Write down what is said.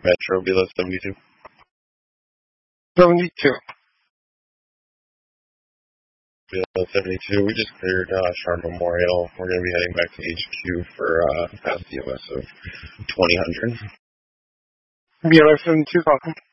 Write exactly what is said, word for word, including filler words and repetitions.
Metro, B L S seventy-two. seventy-two. B L S seventy-two, we just cleared uh, Sharp Memorial. We're going to be heading back to H Q for uh, past D O S of twenty hundred. B L S seventy-two, welcome.